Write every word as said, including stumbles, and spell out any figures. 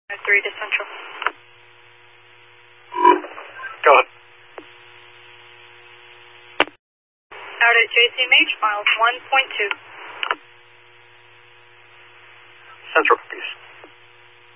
three to Central. Go ahead. Out at J C M H, miles one point two.